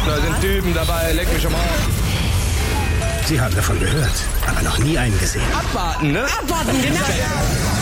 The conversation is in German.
da sind Typen dabei, leck mich am Arsch. Sie haben davon gehört, aber noch nie einen gesehen. Abwarten, ne? Abwarten, genau.